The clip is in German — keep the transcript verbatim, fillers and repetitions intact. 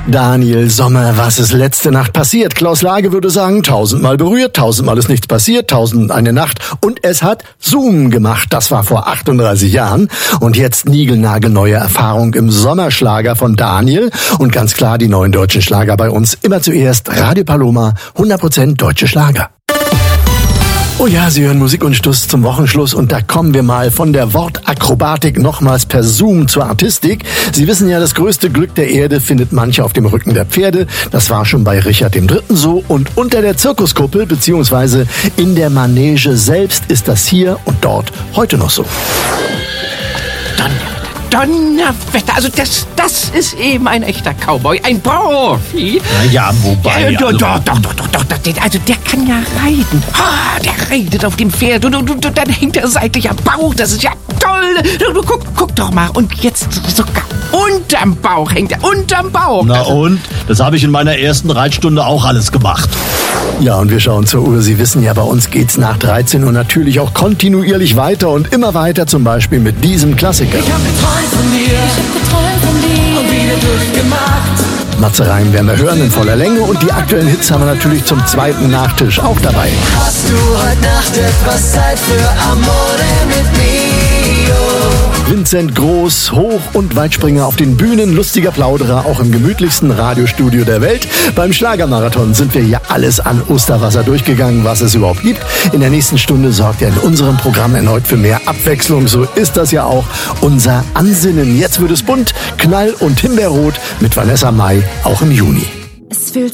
Daniel Sommer, was ist letzte Nacht passiert? Klaus Lage würde sagen, tausendmal berührt, tausendmal ist nichts passiert, tausend eine Nacht. Und es hat Zoom gemacht. Das war vor achtunddreißig Jahren. Und jetzt niegelnagelneue Erfahrung im Sommerschlager von Daniel. Und ganz klar die neuen deutschen Schlager bei uns. Immer zuerst Radio Paloma, hundert Prozent deutsche Schlager. Oh ja, Sie hören Musik und Stuss zum Wochenschluss und da kommen wir mal von der Wortakrobatik nochmals per Zoom zur Artistik. Sie wissen ja, das größte Glück der Erde findet manche auf dem Rücken der Pferde. Das war schon bei Richard dem Dritten so und unter der Zirkuskuppel beziehungsweise in der Manege selbst ist das hier und dort heute noch so. Donnerwetter, also das, das ist eben ein echter Cowboy, ein Profi. Naja, wobei... Ja, also, doch, doch, doch, doch, doch, doch, also der kann ja reiten. Ah, der reitet auf dem Pferd und, und, und dann hängt er seitlich am Bauch, das ist ja toll. Du, du, guck, guck doch mal, und jetzt sogar unterm Bauch hängt er, unterm Bauch. Na also, und? Das habe ich in meiner ersten Reitstunde auch alles gemacht. Ja, und wir schauen zur Uhr. Sie wissen ja, bei uns geht's nach dreizehn Uhr natürlich auch kontinuierlich weiter und immer weiter, zum Beispiel mit diesem Klassiker. Ich hab geträumt von dir, ich hab geträumt von dir und wieder durchgemacht. Matze Reim werden wir hören in voller Länge und die aktuellen Hits haben wir natürlich zum zweiten Nachtisch auch dabei. Hast du heute Nacht etwas Zeit für Amore mit mio? Vincent Groß, Hoch- und Weitspringer auf den Bühnen, lustiger Plauderer auch im gemütlichsten Radiostudio der Welt. Beim Schlagermarathon sind wir ja alles an Osterwasser durchgegangen, was es überhaupt gibt. In der nächsten Stunde sorgt er in unserem Programm erneut für mehr Abwechslung. So ist das ja auch unser Ansinnen. Jetzt wird es bunt, Knall- und Himbeerrot mit Vanessa Mai, auch im Juni. Es fühlt